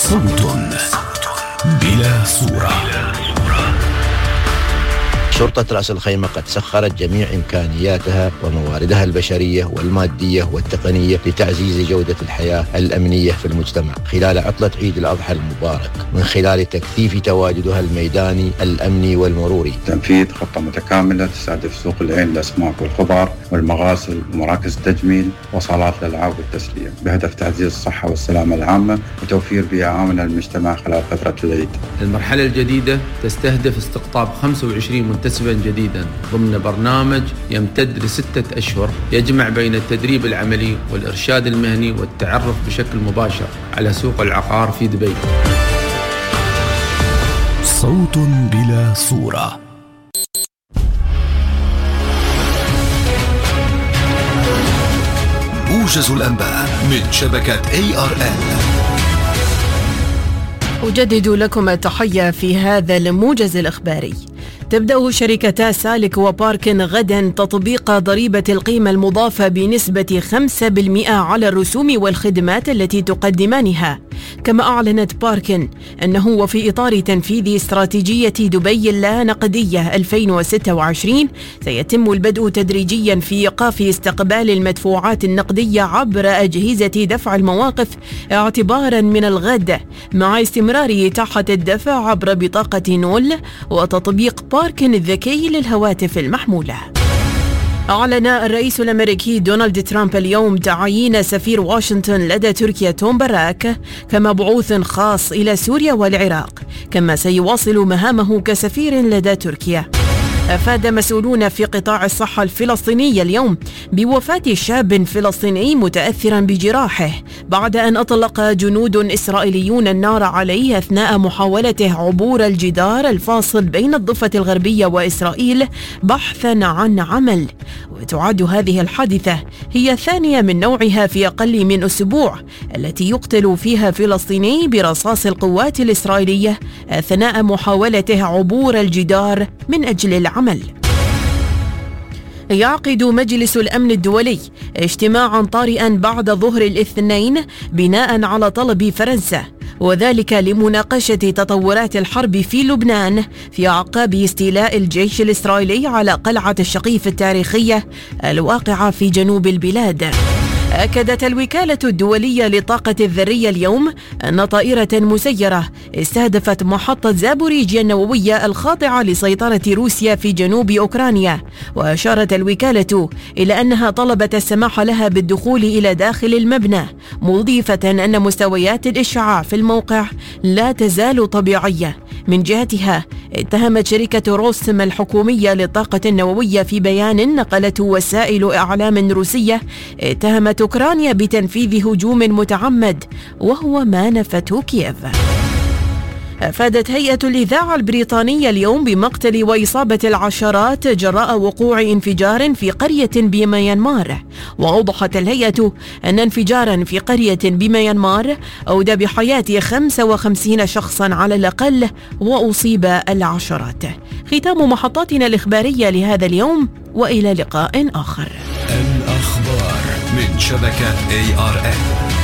صوت بلا صورة. شرطة رأس الخيمة قد سخرت جميع إمكانياتها ومواردها البشرية والمادية والتقنية لتعزيز جودة الحياة الأمنية في المجتمع خلال عطلة عيد الأضحى المبارك، من خلال تكثيف تواجدها الميداني الأمني والمروري. تنفيذ خطة متكاملة تستهدف سوق العين للأسماك والخضار والمغاسل ومراكز التجميل وصالات الألعاب والتسلية، بهدف تعزيز الصحة والسلامة العامة وتوفير بيئة آمنة للمجتمع خلال فترة العيد. المرحلة الجديدة تستهدف استقطاب 25 منتسبا جديدا ضمن برنامج يمتد ل6 أشهر، يجمع بين التدريب العملي والإرشاد المهني والتعرف بشكل مباشر على سوق العقار في دبي. صوت بلا صورة. موجز الأنباء من شبكة ARN. أجدد لكم التحية في هذا الموجز الإخباري. تبدأ شركتا سالك وباركن غدا تطبيق ضريبة القيمة المضافة بنسبة 5% على الرسوم والخدمات التي تقدمانها. كما أعلنت باركن أنه وفي إطار تنفيذ استراتيجية دبي اللا نقدية 2026 سيتم البدء تدريجيا في إيقاف استقبال المدفوعات النقدية عبر أجهزة دفع المواقف اعتبارا من الغد، مع استمرار إتاحة الدفع عبر بطاقة نول وتطبيق باركن الذكي للهواتف المحمولة. أعلن الرئيس الأمريكي دونالد ترامب اليوم تعيين سفير واشنطن لدى تركيا توم باراك كمبعوث خاص إلى سوريا والعراق، كما سيواصل مهامه كسفير لدى تركيا. أفاد مسؤولون في قطاع الصحة الفلسطيني اليوم بوفاة شاب فلسطيني متأثرا بجراحه بعد أن أطلق جنود إسرائيليون النار عليه أثناء محاولته عبور الجدار الفاصل بين الضفة الغربية وإسرائيل بحثا عن عمل. وتعد هذه الحادثة هي الثانية من نوعها في أقل من أسبوع، التي يقتل فيها فلسطيني برصاص القوات الإسرائيلية أثناء محاولته عبور الجدار من أجل العمل. يعقد مجلس الأمن الدولي اجتماعا طارئا بعد ظهر الاثنين بناء على طلب فرنسا، وذلك لمناقشة تطورات الحرب في لبنان في أعقاب استيلاء الجيش الإسرائيلي على قلعة الشقيف التاريخية الواقعة في جنوب البلاد. أكدت الوكالة الدولية للطاقة الذرية اليوم أن طائرة مسيرة استهدفت محطة زابوريجيا النووية الخاضعة لسيطرة روسيا في جنوب أوكرانيا، وأشارت الوكالة إلى أنها طلبت السماح لها بالدخول إلى داخل المبنى، مضيفة أن مستويات الإشعاع في الموقع لا تزال طبيعية. من جهتها اتهمت شركة روستم الحكومية للطاقة النووية في بيان نقلته وسائل إعلام روسية اتهمت أوكرانيا بتنفيذ هجوم متعمد، وهو ما نفته كييف. أفادت هيئة الإذاعة البريطانية اليوم بمقتل وإصابة العشرات جراء وقوع انفجار في قرية بميانمار، وأوضحت الهيئة أن انفجارا في قرية بميانمار أودى بحياة 55 شخصا على الأقل وأصيب العشرات. ختام محطاتنا الإخبارية لهذا اليوم، وإلى لقاء آخر. الأخبار من شبكة ARN.